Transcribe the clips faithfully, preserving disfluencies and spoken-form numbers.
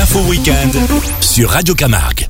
L'info week-end sur Radio Camargue.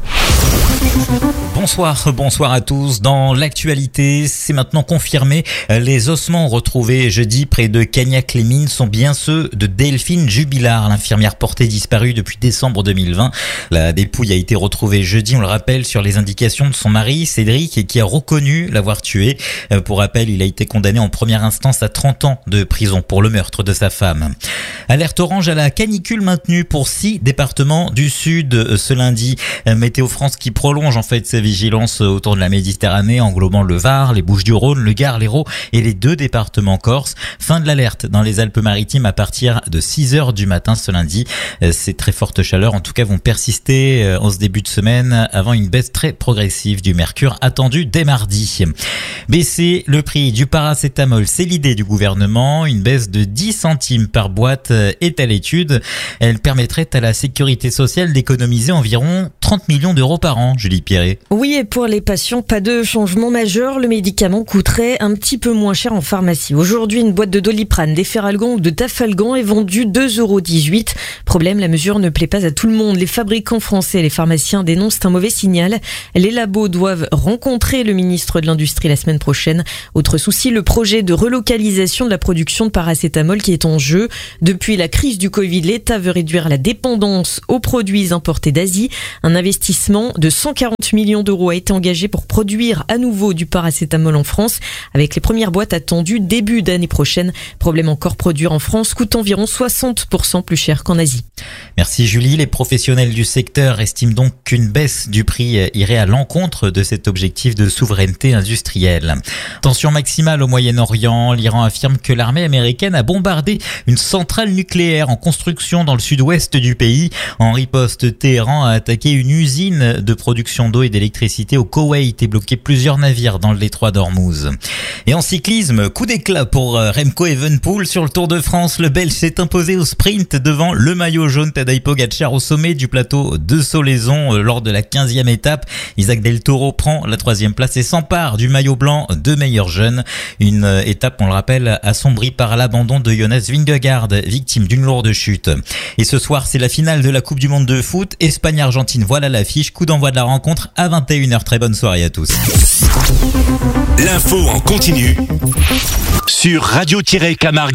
Bonsoir, bonsoir à tous. Dans l'actualité, c'est maintenant confirmé. Les ossements retrouvés jeudi près de Cagnac-les-Mines sont bien ceux de Delphine Jubilard, l'infirmière portée disparue depuis décembre deux mille vingt. La dépouille a été retrouvée jeudi, on le rappelle, sur les indications de son mari, Cédric, et qui a reconnu l'avoir tué. Pour rappel, il a été condamné en première instance à trente ans de prison pour le meurtre de sa femme. Alerte orange à la canicule maintenue pour six départements du sud ce lundi. Météo France qui prolonge en fait sa vigilance autour de la Méditerranée, englobant le Var, les Bouches-du-Rhône, le Gard, l'Hérault et les deux départements corses. Fin de l'alerte dans les Alpes-Maritimes à partir de six heures du matin ce lundi. Ces très fortes chaleurs en tout cas vont persister en ce début de semaine avant une baisse très progressive du mercure attendue dès mardi. Baisser le prix du paracétamol, c'est l'idée du gouvernement. Une baisse de dix centimes par boîte est à l'étude. Elle permettrait à la sécurité sociale d'économiser environ trente millions d'euros par an, Julie Pierret. Oui, et pour les patients, pas de changement majeur. Le médicament coûterait un petit peu moins cher en pharmacie. Aujourd'hui, une boîte de Doliprane, d'Efferalgan ou de Tafalgan est vendue deux euros dix-huit. Problème, la mesure ne plaît pas à tout le monde. Les fabricants français et les pharmaciens dénoncent un mauvais signal. Les labos doivent rencontrer le ministre de l'Industrie la semaine prochaine. Autre souci, le projet de relocalisation de la production de paracétamol qui est en jeu. Depuis la crise du Covid, l'État veut réduire la dépendance aux produits importés d'Asie. Un investissement de cent quarante millions d'euros a été engagé pour produire à nouveau du paracétamol en France, avec les premières boîtes attendues début d'année prochaine. Problème encore, produire en France coûte environ soixante pour cent plus cher qu'en Asie. Merci Julie. Les professionnels du secteur estiment donc qu'une baisse du prix irait à l'encontre de cet objectif de souveraineté industrielle. Tension maximale au Moyen-Orient. L'Iran affirme que l'armée américaine a bombardé une centrale nucléaire en construction dans le sud-ouest du pays. En riposte, Téhéran a attaqué une usine de production d'eau et d'électricité au Koweït et bloqué plusieurs navires dans le détroit d'Ormuz. Et en cyclisme, coup d'éclat pour Remco Evenepoel sur le Tour de France. Le Belge s'est imposé au sprint devant le maillot jaune Tadej Pogačar au sommet du plateau de Solaizon lors de la quinzième étape. Isaac Del Toro prend la troisième place et s'empare du maillot blanc de meilleur jeune. Une étape, on le rappelle, assombrie par l'abandon de Jonas Vingegaard, victime d'une lourde chute. Et ce soir, c'est la finale de la Coupe du Monde de foot. Espagne-Argentine, voilà l'affiche. Coup d'envoi de la rencontre à vingt et une heures. Très bonne soirée à tous. L'info en continu sur radio tiret camargue.